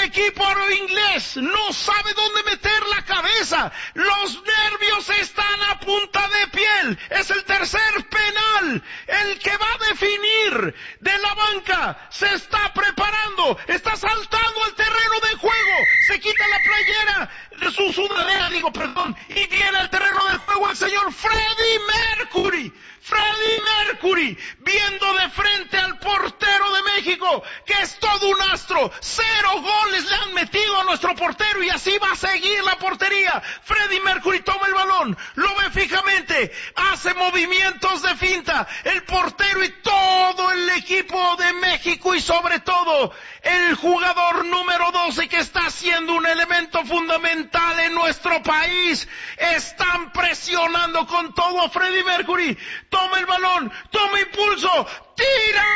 equipo inglés no sabe dónde meter la cabeza. Los nervios están a punta de piel. Es el tercer penal, el que va a definir. De la banca se está preparando, está saltando al terreno de juego, se quita la playera, su sudadera, y viene al terreno de juego el señor Freddie Mercury. Freddie Mercury, viendo de frente al portero de México, que es todo un astro. 0 goles le han metido a nuestro portero y así va a seguir la portería. Freddie Mercury toma el balón, lo ve fijamente, hace movimientos de finta. El portero y todo el equipo de México y sobre todo el jugador número 12 que está siendo un elemento fundamental en nuestro país, están presionando con todo a Freddie Mercury. Toma el balón, toma impulso, tira.